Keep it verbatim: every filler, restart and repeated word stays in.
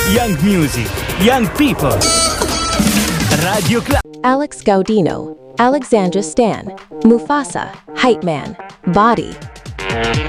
young music, young people. Radio Club. Alex Gaudino, Alexandra Stan, Mufasa, Hype Man, Body.